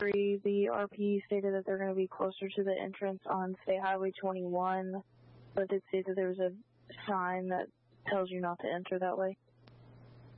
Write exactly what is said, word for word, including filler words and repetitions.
three, the R P stated that they're going to be closer to the entrance on State Highway twenty-one, but it did say that there was a sign that tells you not to enter that way.